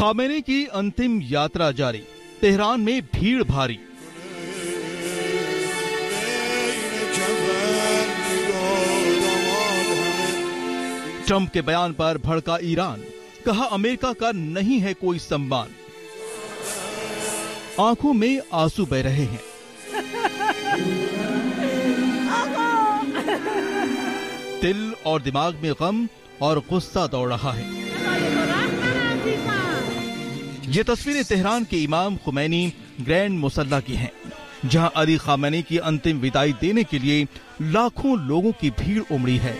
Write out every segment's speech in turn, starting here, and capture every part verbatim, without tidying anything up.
Khamenei की अंतिम यात्रा जारी, तेहरान में भीड़ भारी। ट्रंप के बयान पर भड़का ईरान, कहा अमेरिका का नहीं है कोई सम्मान। आंखों में आंसू बह रहे हैं। दिल और दिमाग में गम और गुस्सा दौड़ रहा है। ये तस्वीरें तेहरान के इमाम खुमैनी ग्रैंड मुसल्ला की हैं, जहां अली खामेनी की अंतिम विदाई देने के लिए लाखों लोगों की भीड़ उमड़ी है।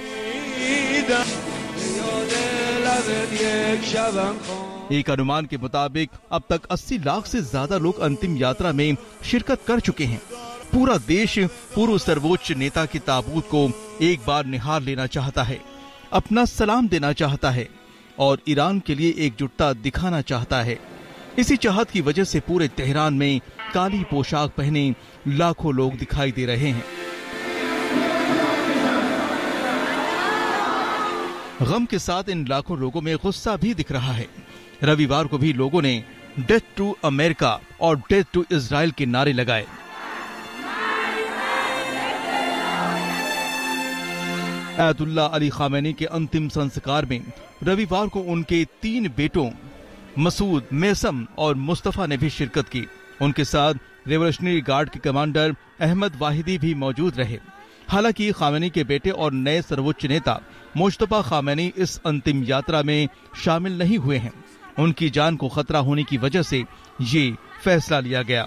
एक अनुमान के मुताबिक अब तक अस्सी लाख से ज्यादा लोग अंतिम यात्रा में शिरकत कर चुके हैं। पूरा देश पूर्व सर्वोच्च नेता के ताबूत को एक बार निहार लेना चाहता है, अपना सलाम देना चाहता है और ईरान के लिए एकजुटता दिखाना चाहता है। इसी चाहत की वजह से पूरे तेहरान में काली पोशाक पहने लाखों लोग दिखाई दे रहे हैं। गम के साथ इन लाखों लोगों में गुस्सा भी दिख रहा है। रविवार को भी लोगों ने डेथ टू अमेरिका और डेथ टू इजराइल के नारे लगाए। आयतुल्लाह अली खामेनी के अंतिम संस्कार में रविवार को उनके तीन बेटों मसूद, मेसम और मुस्तफा ने भी शिरकत की। उनके साथ रेवोल्यूशनरी गार्ड के कमांडर अहमद वाहिदी भी मौजूद रहे। हालांकि खामेनी के बेटे और नए सर्वोच्च नेता मुश्तबा खामेनी इस अंतिम यात्रा में शामिल नहीं हुए हैं। उनकी जान को खतरा होने की वजह से ये फैसला लिया गया।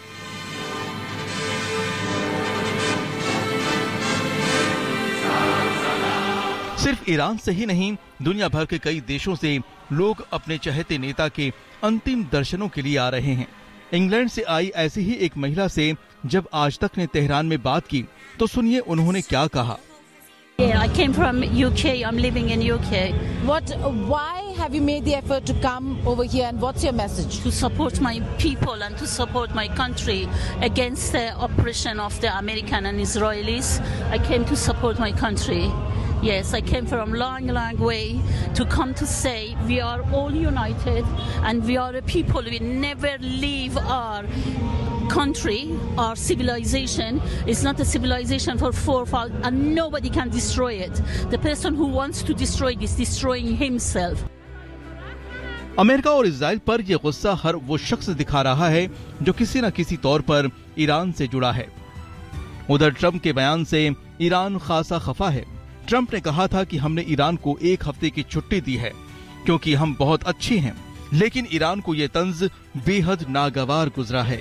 सिर्फ ईरान से ही नहीं, दुनिया भर के कई देशों से लोग अपने चहेते नेता के अंतिम दर्शनों के लिए आ रहे हैं। इंग्लैंड से आई ऐसी ही एक महिला से जब आज तक ने तेहरान में बात की, तो सुनिए उन्होंने क्या कहा। Yeah, I came from U K. I'm living in U K. What? Why have you made the effort to come over here, and what's your message? To support my people and to support my country against the oppression of the American and Israelis. I came to support my country. Yes, I came from a long, long way to come to say we are all united and we are a people. We never leave our country, our civilization. It's not a civilization for forefathers and nobody can destroy it. The person who wants to destroy it is destroying himself. America और Israel पर यह गुस्सा हर वो शख्स दिखा रहा है जो किसी न किसी तौर पर ईरान से जुड़ा है। उधर ट्रंप के बयान से ईरान खासा खफा है। ट्रंप ने कहा था कि हमने ईरान को एक हफ्ते की छुट्टी दी है क्योंकि हम बहुत अच्छे हैं, लेकिन ईरान को यह तंज बेहद नागवार गुजरा है।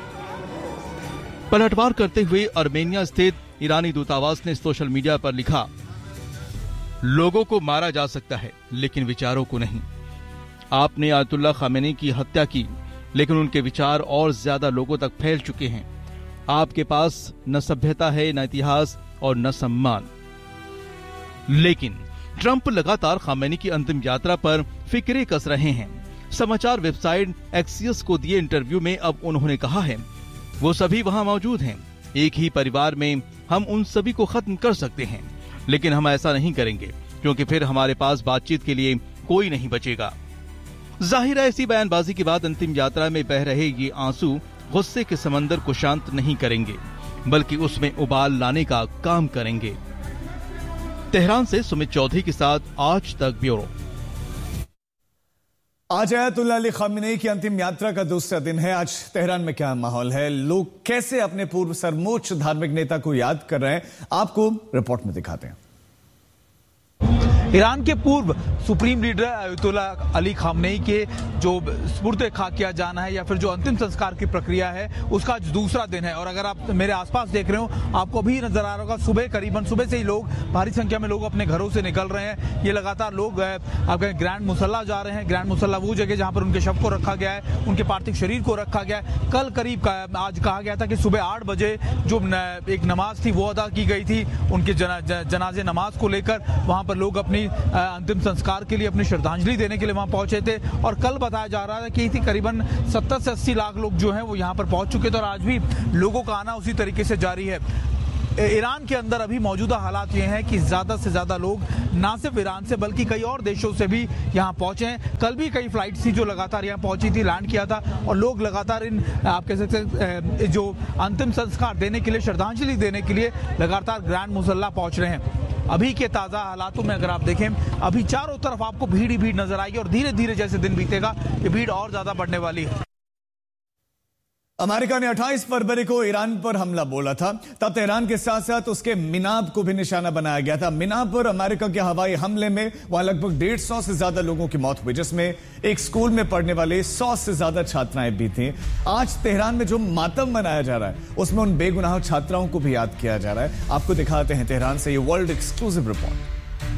पलटवार करते हुए आर्मेनिया स्थित ईरानी दूतावास ने सोशल मीडिया पर लिखा, लोगों को मारा जा सकता है लेकिन विचारों को नहीं। आपने आयतुल्लाह खामेनी की हत्या की, लेकिन उनके विचार और ज्यादा लोगों तक फैल चुके हैं। आपके पास न सभ्यता है, न इतिहास और न सम्मान। लेकिन ट्रंप लगातार खामेनी की अंतिम यात्रा पर फिक्रे कस रहे हैं। समाचार वेबसाइट एक्सियस को दिए इंटरव्यू में अब उन्होंने कहा है, वो सभी वहां मौजूद हैं। एक ही परिवार में हम उन सभी को खत्म कर सकते हैं, लेकिन हम ऐसा नहीं करेंगे क्योंकि फिर हमारे पास बातचीत के लिए कोई नहीं बचेगा। जाहिर है ऐसी बयानबाजी के बाद अंतिम यात्रा में बह रहे ये आंसू गुस्से के समंदर को शांत नहीं करेंगे, बल्कि उसमें उबाल लाने का काम करेंगे। तेहरान से सुमित चौधरी के साथ आज तक ब्यूरो। आज आयतुल्लाह अली खामेनी की अंतिम यात्रा का दूसरा दिन है। आज तेहरान में क्या माहौल है, लोग कैसे अपने पूर्व सर्वोच्च धार्मिक नेता को याद कर रहे हैं, आपको रिपोर्ट में दिखाते हैं। ईरान के पूर्व supreme leader Ayatollah Ali Khamenei के जो सुपुर्द खा किया जाना है या फिर जो अंतिम संस्कार की प्रक्रिया है, उसका आज दूसरा दिन है। और अगर आप मेरे आसपास देख रहे हो, आपको अभी नजर आ रहा होगा, सुबह करीबन सुबह से ही लोग, भारी संख्या में लोग अपने घरों से निकल रहे हैं। ये लगातार लोग आपके ग्रैंड मुसल्ला जा रहे हैं। ग्रैंड मुसल्ला वो जगह जहां पर उनके शव को रखा गया है, उनके पार्थिव शरीर को रखा गया है। कल करीब आज कहा गया था कि सुबह आठ बजे जो एक नमाज थी वो अदा की गई थी उनके जनाजे नमाज को लेकर। वहां पर लोग अपनी अंतिम संस्कार के लिए, अपनी श्रद्धांजलि देने के लिए वहां पहुंचे थे। और कल बताया जा रहा है कि करीबन सत्तर से अस्सी लाख लोग जो हैं वो यहां पर पहुंच चुके थे और आज भी लोगों का आना उसी तरीके से जारी है। ईरान के अंदर अभी मौजूदा हालात ये हैं कि ज़्यादा से ज़्यादा लोग ना सिर्फ ईरान से बल्कि कई और देशों से भी यहाँ पहुँचे हैं। कल भी कई फ्लाइट्स थी जो लगातार यहाँ पहुँची थी, लैंड किया था, और लोग लगातार इन आप कह सकते हैं जो अंतिम संस्कार देने के लिए, श्रद्धांजलि देने के लिए लगातार ग्रैंड मुसल्ला पहुँच रहे हैं। अभी के ताज़ा हालातों में अगर आप देखें, अभी चारों तरफ आपको भीड़ ही भीड़ नजर आएगी और धीरे धीरे जैसे दिन बीतेगा ये भीड़ और ज़्यादा बढ़ने वाली है। अमेरिका ने अट्ठाईस फरवरी को ईरान पर हमला बोला था, तब तेहरान के साथ साथ उसके मिनाब को भी निशाना बनाया गया था। मिनाब पर अमेरिका के हवाई हमले में वहां लगभग डेढ़ सौ से ज्यादा लोगों की मौत हुई, जिसमें एक स्कूल में पढ़ने वाले सौ से ज्यादा छात्राएं भी थीं। आज तेहरान में जो मातम मनाया जा रहा है उसमें उन बेगुनाह छात्राओं को भी याद किया जा रहा है। आपको दिखाते हैं तेहरान से ये वर्ल्ड एक्सक्लूसिव रिपोर्ट।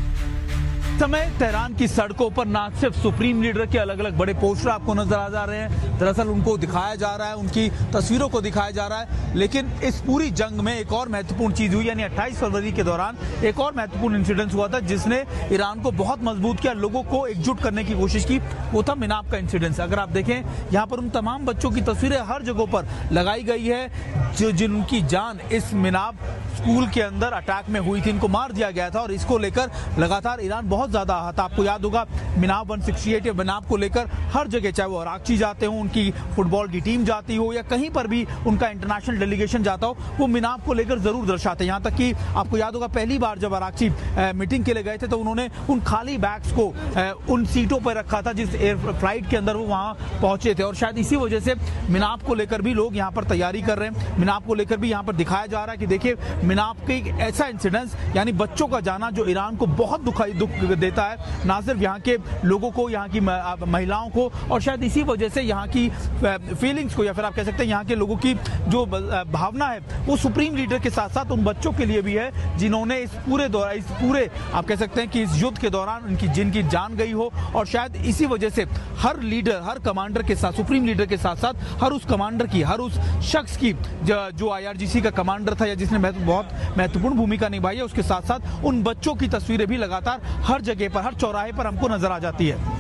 समय तेहरान की सड़कों पर ना सिर्फ सुप्रीम लीडर के अलग अलग बड़े पोस्टर आपको नजर आ जा रहे हैं, दरअसल उनको दिखाया जा रहा है, उनकी तस्वीरों को दिखाया जा रहा है, लेकिन इस पूरी जंग में एक और महत्वपूर्ण चीज हुई, यानी अट्ठाईस फरवरी के दौरान एक और महत्वपूर्ण इंसिडेंट हुआ था जिसने ईरान को बहुत मजबूत किया, लोगों को एकजुट करने की कोशिश की। वो था मिनाब का इंसिडेंट। अगर आप देखें यहाँ पर उन तमाम बच्चों की तस्वीरें हर जगहों पर लगाई गई है जो जिनकी जान इस मिनाब स्कूल के अंदर अटैक में हुई थी, इनको मार दिया गया था, और इसको लेकर लगातार ईरान बहुत ज्यादा आहत। आपको याद होगा मिनाब एक सौ अड़सठ या मिनाब को लेकर हर जगह, चाहे वो अराकची जाते हो, उनकी फुटबॉल की टीम जाती हो, या कहीं पर भी उनका इंटरनेशनल डेलीगेशन जाता हो, वो मिनाब को लेकर जरूर दर्शाते हैं। यहाँ तक कि आपको याद होगा पहली बार जब अराकची मीटिंग के लिए गए थे तो उन्होंने उन खाली बैग्स को आ, उन सीटों पर रखा था जिस एयर फ्लाइट के अंदर वो वहां पहुंचे थे, और शायद इसी वजह से मिनाब को लेकर भी लोग यहाँ पर तैयारी कर रहे हैं। मिनाब को लेकर भी यहाँ पर दिखाया जा रहा है कि देखिए मिनाब के एक ऐसा इंसिडेंस, यानी बच्चों का जाना जो ईरान को बहुत दुखाई दुख देता है, ना सिर्फ यहाँ के लोगों को, यहाँ की महिलाओं को, और शायद इसी वजह से यहाँ की फीलिंग्स को, या फिर आप कह सकते हैं यहाँ के लोगों की जो भावना है वो सुप्रीम लीडर के साथ साथ उन बच्चों के लिए भी है जिन्होंने इस पूरे दौरान, इस पूरे आप कह सकते हैं कि इस युद्ध के दौरान उनकी जिनकी जान गई हो, और शायद इसी वजह से हर लीडर, हर कमांडर के साथ, सुप्रीम लीडर के साथ साथ हर उस कमांडर की, हर उस शख्स की जो आईआरजीसी का कमांडर था या जिसने बहुत महत्वपूर्ण भूमिका निभाई है, उसके साथ साथ उन बच्चों की तस्वीरें भी लगातार हर जगह पर, हर चौराहे पर हमको नजर आ जाती है।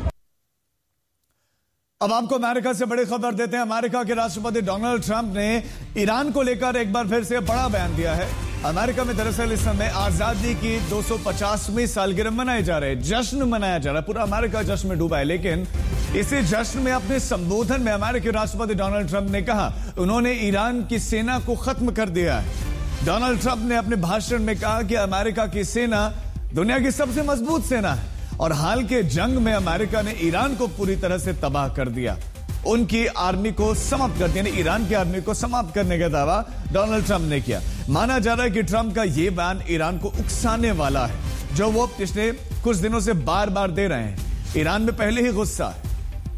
अब आपको अमेरिका से बड़ी खबर देते हैं। अमेरिका के राष्ट्रपति डोनाल्ड ट्रंप ने ईरान को लेकर एक बार फिर से बड़ा बयान दिया है। अमेरिका में दरअसल इस समय आजादी की दो सौ पचासवीं सालगिरह मनाई जा रही है, जश्न मनाया जा रहा है, पूरा अमेरिका जश्न में डूबा है। लेकिन इसी जश्न में अपने संबोधन में अमेरिकी राष्ट्रपति डोनाल्ड ट्रंप ने कहा उन्होंने ईरान की सेना को खत्म कर दिया है। डोनाल्ड ट्रंप ने अपने भाषण में कहा कि अमेरिका की सेना दुनिया की सबसे मजबूत सेना है और हाल के जंग में अमेरिका ने ईरान को पूरी तरह से तबाह कर दिया, उनकी आर्मी को समाप्त कर दिया, यानी ईरान की आर्मी को समाप्त करने का दावा डोनाल्ड ट्रंप ने किया। माना जा रहा है कि ट्रंप का यह बयान ईरान को उकसाने वाला है, जो वो पिछले कुछ दिनों से बार बार दे रहे हैं। ईरान में पहले ही गुस्सा है।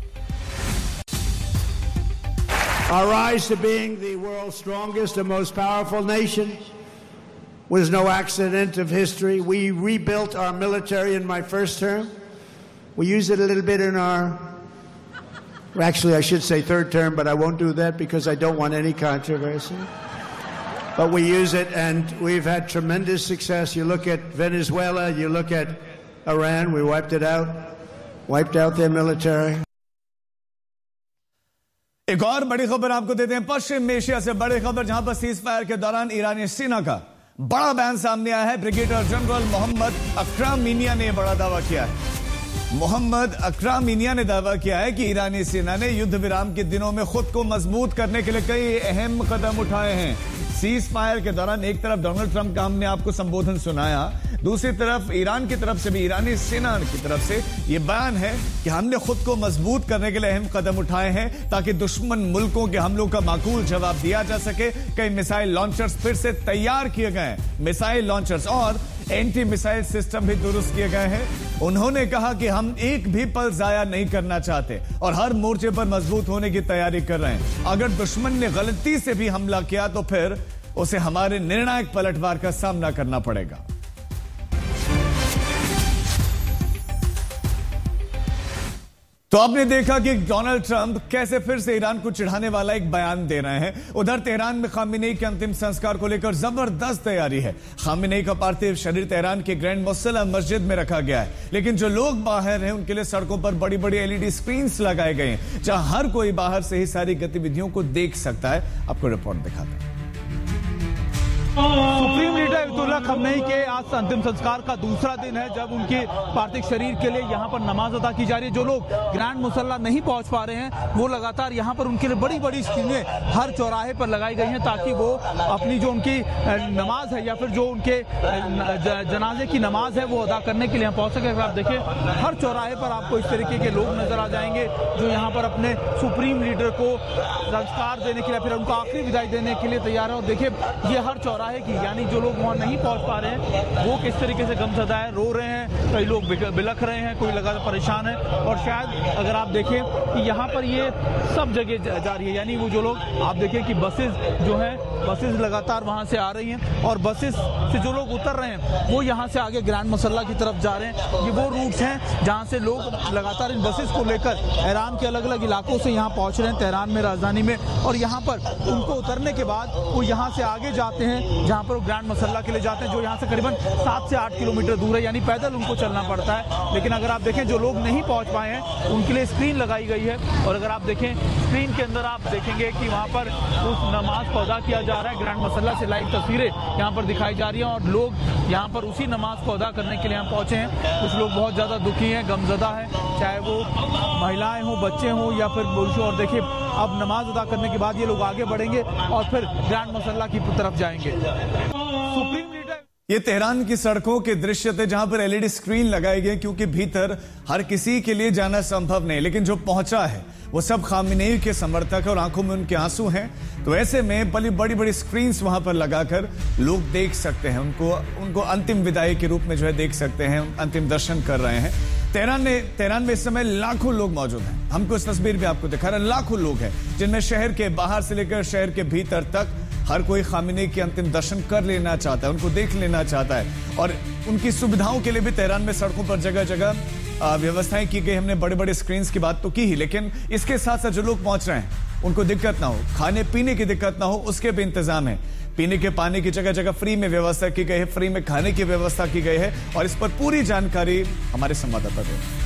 Our rise to being the world's strongest and most powerful nation was no accident of history. We rebuilt our military in my first term. We used it a little bit in our, actually I should say third term, but I won't do that because I don't want any controversy. But we use it and we've had tremendous success. You look at Venezuela, you look at Iran, we wiped it out, wiped out their military. एक और बड़ी खबर आपको देते हैं पश्चिम Asia से बड़ी खबर, जहां पर सीज फायर के दौरान ईरानी सेना का बड़ा बयान सामने आया है। ब्रिगेडियर जनरल मोहम्मद अक्रामीनिया ने बड़ा दावा किया है। मोहम्मद अक्रामीनिया ने दावा किया है कि ईरानी सेना ने युद्ध विराम के दिनों में खुद को मजबूत करने के लिए कई अहम कदम उठाए हैं। सीज फायर के दौरान एक तरफ डोनाल्ड ट्रंप का हमने आपको संबोधन सुनाया, दूसरी तरफ ईरान की तरफ से भी, ईरानी सेना की तरफ से यह बयान है कि हमने खुद को मजबूत करने के लिए अहम कदम उठाए हैं ताकि दुश्मन मुल्कों के हमलों का माकूल जवाब दिया जा सके। कई मिसाइल लॉन्चर्स फिर से तैयार किए गए हैं, मिसाइल लॉन्चर्स और एंटी मिसाइल सिस्टम भी दुरुस्त किए गए हैं। उन्होंने कहा कि हम एक भी पल जाया नहीं करना चाहते और हर मोर्चे पर मजबूत होने की तैयारी कर रहे हैं। अगर दुश्मन ने गलती से भी हमला किया तो फिर उसे हमारे निर्णायक पलटवार का सामना करना पड़ेगा। तो आपने देखा कि डोनाल्ड ट्रंप कैसे फिर से ईरान को चिढ़ाने वाला एक बयान दे रहे हैं। उधर तेहरान में खामेनेई के अंतिम संस्कार को लेकर जबरदस्त तैयारी है। खामेनेई का पार्थिव शरीर तेहरान के ग्रैंड मुसल्ला मस्जिद में रखा गया है, लेकिन जो लोग बाहर हैं उनके लिए सड़कों पर बड़ी बड़ी एलईडी स्क्रीन्स लगाए गए हैं, जहां हर कोई बाहर से ही सारी गतिविधियों को देख सकता है। आपको रिपोर्ट दिखाते हैं। सुप्रीम लीडर अयतुल्ला खamenei के आज अंतिम संस्कार का दूसरा दिन है, जब उनके पार्थिव शरीर के लिए यहाँ पर नमाज अदा की जा रही है। जो लोग ग्रैंड मुसल्ला नहीं पहुँच पा रहे हैं वो लगातार यहाँ पर उनके लिए बड़ी बड़ी स्क्रीनें हर चौराहे पर लगाई गई हैं, ताकि वो अपनी जो उनकी नमाज है या फिर जो उनके जनाजे की नमाज है वो अदा करने के लिए यहाँ पहुँच सके। अगर आप देखें हर चौराहे पर आपको इस तरीके के लोग नजर आ जाएंगे जो यहाँ पर अपने सुप्रीम लीडर को संस्कार देने के लिए फिर उनको आखिरी विदाई देने के लिए तैयार है। और देखिए ये हर चौराहे की, यानी जो लोग वहाँ नहीं पहुँच पा रहे हैं वो किस तरीके से गमज़दा है, रो रहे हैं, कई लोग बिलख रहे हैं, कोई लगातार परेशान है। और शायद अगर आप देखें कि यहाँ पर ये सब जगह जा रही है, यानी वो जो लोग आप देखें कि बसेस जो हैं बसेस लगातार वहाँ से आ रही हैं और बसेस से जो लोग उतर रहे हैं वो यहाँ से आगे ग्रैंड मुसल्ला की तरफ जा रहे हैं। ये वो रूट्स हैं जहाँ से लोग लगातार इन बसेस को लेकर ईरान के अलग अलग इलाकों से यहाँ पहुँच रहे हैं, तेहरान में, राजधानी में, और यहाँ पर उनको उतरने के बाद वो यहाँ से आगे जाते हैं जहाँ पर वो ग्रैंड मुसल्ला के लिए जाते हैं, जो यहाँ से करीबन सात से आठ किलोमीटर दूर है, यानी पैदल उनको चलना पड़ता है। लेकिन अगर आप देखें जो लोग नहीं पहुँच पाए हैं उनके लिए स्क्रीन लगाई गई है, और अगर आप देखें स्क्रीन के अंदर आप देखेंगे कि वहाँ पर उस नमाज को अदा किया जा रहा है। ग्रैंड मुसल्ला से लाइव तस्वीरें यहाँ पर दिखाई जा रही हैं और लोग यहाँ पर उसी नमाज को अदा करने के लिए यहाँ पहुँचे हैं। कुछ लोग बहुत ज़्यादा दुखी हैं, गमज़दा हैं, चाहे वो महिलाएं हों, बच्चे हों या फिर पुरुष। और देखिए अब नमाज अदा करने के बाद ये लोग आगे बढ़ेंगे और फिर ग्रैंड मुसल्ला की तरफ जाएंगे। सुप्रीम लीडर ये तेहरान की सड़कों के दृश्य थे जहां पर एलईडी स्क्रीन लगाई गई, क्योंकि भीतर हर किसी के लिए जाना संभव नहीं, लेकिन जो पहुंचा है वो सब खामेनेई के समर्थक है और आंखों में उनके आंसू हैं। तो ऐसे में बड़ी बड़ी बड़ी स्क्रीन्स वहां पर लगाकर लोग देख सकते हैं, उनको उनको अंतिम विदाई के रूप में जो है देख सकते हैं, अंतिम दर्शन कर रहे हैं। तेहरान ने तेहरान में इस समय लाखों लोग मौजूद हैं, हमको इस तस्वीर भी आपको दिखा रहे हैं, लाखों लोग हैं जिनमें शहर के बाहर से लेकर शहर के भीतर तक हर कोई खामेनेई के अंतिम दर्शन कर लेना चाहता है, उनको देख लेना चाहता है। और उनकी सुविधाओं के लिए भी तेहरान में सड़कों पर जगह जगह व्यवस्थाएं की गई। हमने बड़े बड़े स्क्रीन्स की बात तो की ही, लेकिन इसके साथ साथ जो लोग पहुंच रहे हैं उनको दिक्कत ना हो, खाने पीने की दिक्कत ना हो, उसके भी इंतजाम है। पीने के पानी की जगह जगह फ्री में व्यवस्था की गई है, फ्री में खाने की व्यवस्था की गई है, और इस पर पूरी जानकारी हमारे संवाददाता दें।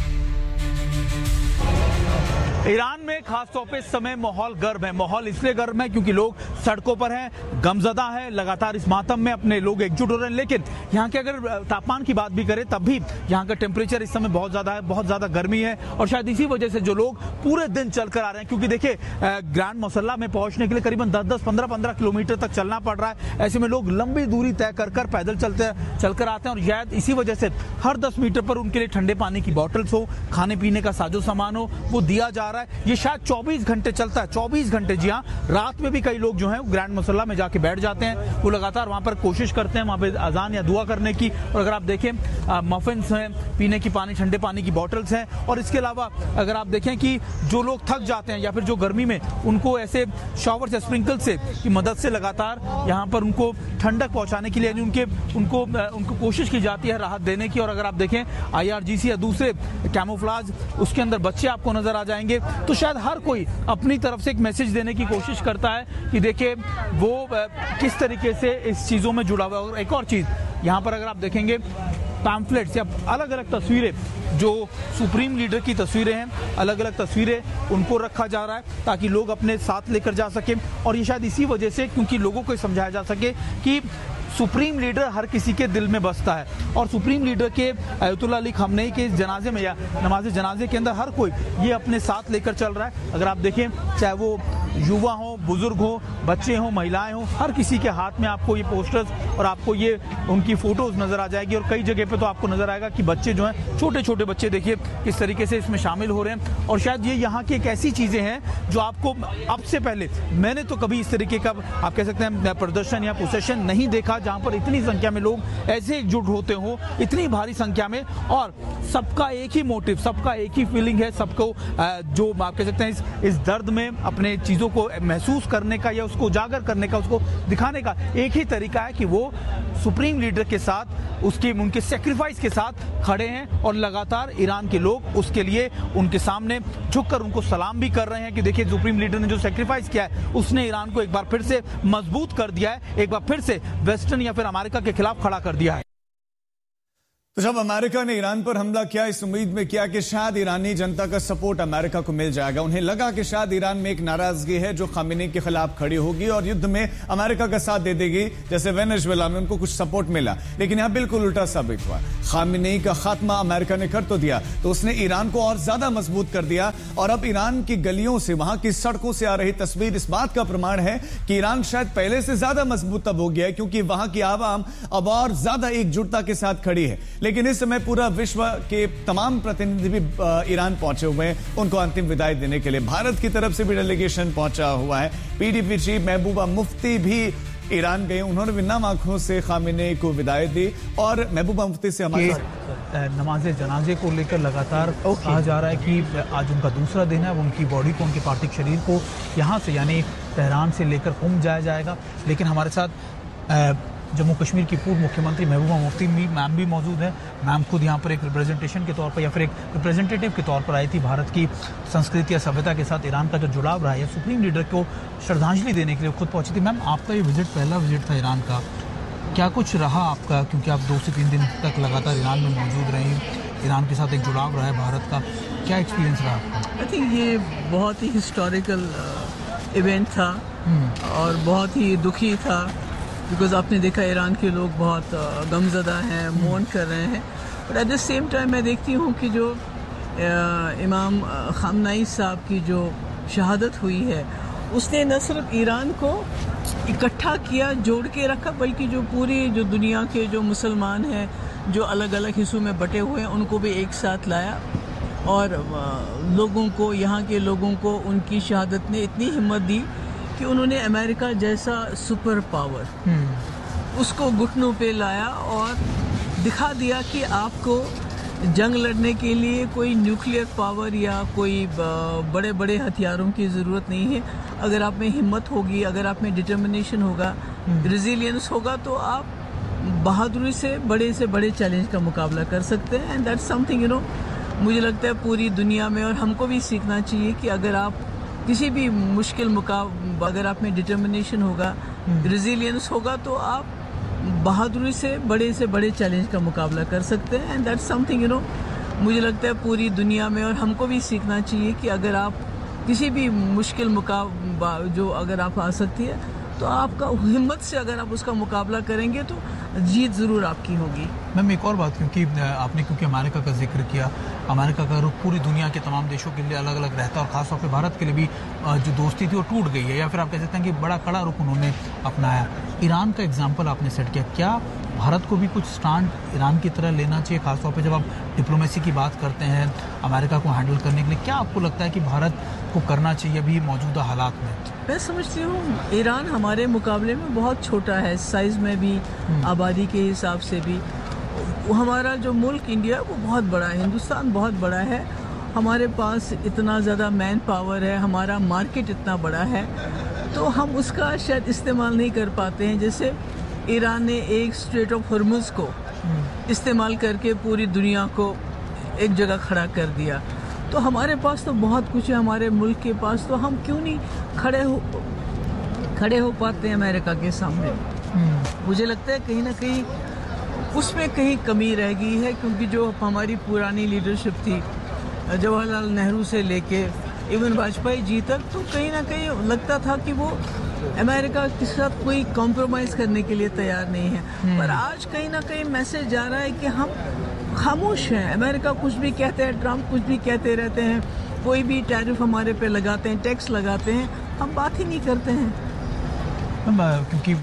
ईरान में खासतौर पे इस समय माहौल गर्म है। माहौल इसलिए गर्म है क्योंकि लोग सड़कों पर हैं, गमजदा है, लगातार इस मातम में अपने लोग एकजुट हो रहे हैं। लेकिन यहाँ के अगर तापमान की बात भी करें तब भी यहाँ का टेम्परेचर इस समय बहुत ज्यादा है, बहुत ज्यादा गर्मी है, और शायद इसी वजह से जो लोग पूरे दिन चलकर आ रहे हैं, क्योंकि देखिए ग्रैंड मुसल्ला में पहुंचने के लिए करीबन दस दस पंद्रह पंद्रह किलोमीटर तक चलना पड़ रहा है। ऐसे में लोग लंबी दूरी तय कर कर पैदल चलते चलकर आते हैं, और शायद इसी वजह से हर दस मीटर पर उनके लिए ठंडे पानी की बॉटल्स हो, खाने पीने का साजो सामान हो, वो दिया जा रहा है। ये शायद चौबीस घंटे चलता है, चौबीस घंटे। जी हाँ, रात में भी कई लोग जो हैं ग्रैंड मुसल्ला में जाके बैठ जाते हैं, वो लगातार वहां पर कोशिश करते हैं वहां पे अजान या दुआ करने की। और अगर आप देखें मफिन्स हैं, पीने की पानी, ठंडे पानी की बॉटल्स हैं, और इसके अलावा अगर आप देखें कि जो लोग थक जाते हैं या फिर जो गर्मी में उनको ऐसे शावर से, स्प्रिंकल से की मदद से लगातार यहाँ पर उनको ठंडक पहुंचाने के लिए यानी उनके उनको उनको कोशिश की जाती है राहत देने की। और अगर आप देखें आईआरजीसी या दूसरे कैमोफ्लाज, उसके अंदर बच्चे आपको नजर आ जाएंगे। तो शायद हर कोई अपनी तरफ से एक मैसेज देने की कोशिश करता है कि देखिए वो किस तरीके से इस चीजों में जुड़ा हुआ है। और एक और चीज यहाँ पर अगर आप देखेंगे पैम्फलेट्स या अलग अलग तस्वीरें, जो सुप्रीम लीडर की तस्वीरें हैं, अलग अलग तस्वीरें उनको रखा जा रहा है ताकि लोग अपने साथ लेकर जा सकें। और ये शायद इसी वजह से क्योंकि लोगों को समझाया जा सके कि सुप्रीम लीडर हर किसी के दिल में बसता है, और सुप्रीम लीडर के अयतुल्ला अली खamenei के जनाजे में या नमाज जनाजे के अंदर हर कोई ये अपने साथ लेकर चल रहा है। अगर आप देखें चाहे वो युवा हो, बुजुर्ग हो, बच्चे हों, महिलाएं हों, हर किसी के हाथ में आपको ये पोस्टर्स और आपको ये उनकी फोटोज नजर आ जाएगी। और कई जगह पे तो आपको नजर आएगा कि बच्चे जो हैं, छोटे छोटे बच्चे देखिए किस तरीके से इसमें शामिल हो रहे हैं। और शायद ये यहाँ की एक ऐसी चीजें हैं जो आपको अब से पहले मैंने तो कभी इस तरीके का आप कह सकते हैं प्रदर्शन या प्रोसेशन नहीं देखा जहां पर इतनी संख्या में लोग ऐसे एकजुट होते हो, इतनी भारी संख्या में, और सबका एक ही मोटिव, सबका एक ही फीलिंग है, सबको जो आप कह सकते हैं इस, इस दर्द में अपने चीजों को महसूस करने का या उसको उजागर करने का, उसको दिखाने का एक ही तरीका है कि वो सुप्रीम लीडर के साथ, उसके उनके सेक्रीफाइस के साथ खड़े हैं। और लगातार ईरान के लोग उसके लिए उनके सामने झुककर उनको सलाम भी कर रहे हैं कि देखिए सुप्रीम लीडर ने जो सेक्रीफाइस किया है उसने ईरान को एक बार फिर से मजबूत कर दिया है, एक बार फिर से वेस्टर्न या फिर अमेरिका के खिलाफ खड़ा कर दिया है। तो जब अमेरिका ने ईरान पर हमला किया, इस उम्मीद में किया कि शायद ईरानी जनता का सपोर्ट अमेरिका को मिल जाएगा। उन्हें लगा कि शायद ईरान में एक नाराजगी है जो खामेनी के खिलाफ खड़ी होगी और युद्ध में अमेरिका का साथ दे देगी, जैसे वेनेजुएला में उनको कुछ सपोर्ट मिला। लेकिन यहां बिल्कुल उल्टा साबित हुआ। खामेनी का खात्मा अमेरिका ने कर तो दिया, तो उसने ईरान को और ज्यादा मजबूत कर दिया। और अब ईरान की गलियों से, वहां की सड़कों से आ रही तस्वीर इस बात का प्रमाण है कि ईरान शायद पहले से ज्यादा मजबूत तब हो गया है, क्योंकि वहां की आवाम अब और ज्यादा एकजुटता के साथ खड़ी है। लेकिन इस समय पूरा विश्व के तमाम प्रतिनिधि भी ईरान पहुंचे हुए हैं उनको अंतिम विदाई देने के लिए। भारत की तरफ से भी डेलीगेशन पहुंचा हुआ है। पीडीपी चीफ महबूबा मुफ्ती भी ईरान गए। उन्होंने भी नम आंखों से खामेनी को विदाई दी। और महबूबा मुफ्ती से हमारे नमाज जनाजे को लेकर लगातार कहा जा रहा है कि आज उनका दूसरा दिन है। उनकी बॉडी को, उनके पार्थिव शरीर को यहाँ से यानी तेहरान से लेकर कुम जाया जाएगा। लेकिन हमारे साथ जम्मू कश्मीर की पूर्व मुख्यमंत्री महबूबा मुफ्ती मैम भी मौजूद है। मैम खुद यहाँ पर एक रिप्रेजेंटेशन के तौर पर या फिर एक रिप्रेजेंटेटिव के तौर पर आई थी। भारत की संस्कृति या सभ्यता के साथ ईरान का जो जुड़ाव रहा है, सुप्रीम लीडर को श्रद्धांजलि देने के लिए खुद पहुंची थी। मैम, आपका ये विजिट पहला विजिट था ईरान का, क्या कुछ रहा आपका? क्योंकि आप दो से तीन दिन तक लगातार ईरान में मौजूद रहे, ईरान के साथ एक जुड़ाव रहा है भारत का, क्या एक्सपीरियंस रहा आपका? आई थिंक ये बहुत ही हिस्टोरिकल इवेंट था और बहुत ही दुखी था, बिकॉज आपने देखा ईरान के लोग बहुत गमज़दा हैं, मौन कर रहे हैं। But at the same time मैं देखती हूँ कि जो इमाम खामनाई साहब की जो शहादत हुई है, उसने न सिर्फ ईरान को इकट्ठा किया, जोड़ के रखा, बल्कि जो पूरी जो दुनिया के जो मुसलमान हैं जो अलग अलग हिस्सों में बटे हुए हैं उनको भी एक साथ लाया। और लोगों को, यहाँ के लोगों को उनकी शहादत ने इतनी हिम्मत दी कि उन्होंने अमेरिका जैसा सुपर पावर उसको घुटनों पे लाया और दिखा दिया कि आपको जंग लड़ने के लिए कोई न्यूक्लियर पावर या कोई बड़े बड़े हथियारों की ज़रूरत नहीं है। अगर आप में हिम्मत होगी, अगर आप में डिटर्मिनेशन होगा, रेजिलियंस होगा, तो आप बहादुरी से बड़े से बड़े चैलेंज का मुकाबला कर सकते हैं। And that's something you know मुझे लगता है पूरी दुनिया में, और हमको भी सीखना चाहिए कि अगर आप किसी भी मुश्किल मुकाबला, अगर आप में डिटर्मिनेशन होगा, रेजिलियंस होगा, तो आप बहादुरी से बड़े से बड़े चैलेंज का मुकाबला कर सकते हैं। And that's something you know मुझे लगता है पूरी दुनिया में, और हमको भी सीखना चाहिए कि अगर आप किसी भी मुश्किल मुकाबला जो अगर आप आ सकती है, तो आपका हिम्मत से अगर आप उसका मुकाबला करेंगे तो जीत ज़रूर आपकी होगी। मैम, एक और बात, क्योंकि आपने क्योंकि अमेरिका का जिक्र किया, अमेरिका का रुख पूरी दुनिया के तमाम देशों के लिए अलग अलग रहता है और ख़ासतौर पे भारत के लिए भी जो दोस्ती थी वो टूट गई है, या फिर आप कह सकते हैं कि बड़ा कड़ा रुख उन्होंने अपनाया। ईरान का एग्जाम्पल आपने सेट किया, क्या भारत को भी कुछ स्टैंड ईरान की तरह लेना चाहिए, खासतौर पे जब आप डिप्लोमेसी की बात करते हैं अमेरिका को हैंडल करने के लिए? क्या आपको लगता है कि भारत को करना चाहिए अभी मौजूदा हालात में? मैं समझती हूँ ईरान हमारे मुकाबले में बहुत छोटा है, साइज़ में भी, आबादी के हिसाब से भी। हमारा जो मुल्क इंडिया वो बहुत बड़ा है, हिंदुस्तान बहुत बड़ा है, हमारे पास इतना ज़्यादा मैन पावर है, हमारा मार्केट इतना बड़ा है, तो हम उसका शायद इस्तेमाल नहीं कर पाते हैं। जैसे ईरान ने एक स्ट्रेट ऑफ हॉर्मुज़ को इस्तेमाल करके पूरी दुनिया को एक जगह खड़ा कर दिया। तो हमारे पास तो बहुत कुछ है, हमारे मुल्क के पास, तो हम क्यों नहीं खड़े हो खड़े हो पाते हैं अमेरिका के सामने? मुझे लगता है कहीं ना कहीं उसमें कहीं कमी रह गई है, क्योंकि जो हमारी पुरानी लीडरशिप थी, जवाहरलाल नेहरू से लेके इवन वाजपेयी जी तक, तो कहीं ना कहीं लगता था कि वो अमेरिका के साथ कोई कॉम्प्रोमाइज़ करने के लिए तैयार नहीं है। पर आज कहीं ना कहीं मैसेज जा रहा है कि हम खामोश हैं। अमेरिका कुछ भी कहते हैं, ट्रंप कुछ भी कहते रहते हैं, कोई भी टैरिफ हमारे पे लगाते हैं, टैक्स लगाते हैं, हम बात ही नहीं करते हैं। क्योंकि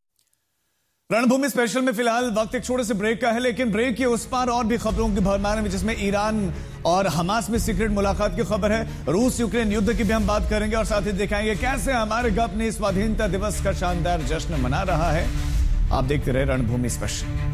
रणभूमि स्पेशल में फिलहाल वक्त एक छोटे से ब्रेक का है, लेकिन ब्रेक के उस पार और भी खबरों की भरमार है, जिसमें ईरान और हमास में सीक्रेट मुलाकात की खबर है। रूस यूक्रेन युद्ध की भी हम बात करेंगे और साथ ही दिखाएंगे कैसे हमारे अपने स्वाधीनता दिवस का शानदार जश्न मना रहा है। आप देखते रहे रणभूमि स्पेशल।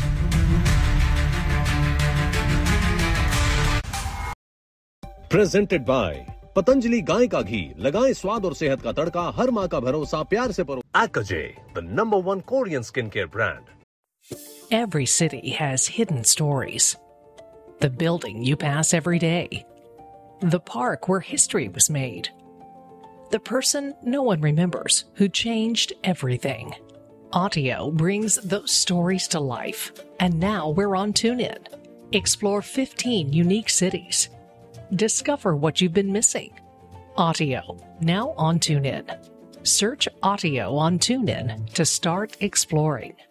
प्रेजेंटेड बाय पतंजलि गाय का घी, लगाएं स्वाद और सेहत का तड़का, हर माँ का भरोसा, प्यार से परो। Akaje, the number one Korean skincare brand. Every city has hidden stories. The building you pass every day. The park where history was made. The person no one remembers who changed everything. Audio brings those stories to life. And now we're on TuneIn. Explore fifteen unique cities. Discover what you've been missing. Audio, now on TuneIn. Search Audio on TuneIn to start exploring.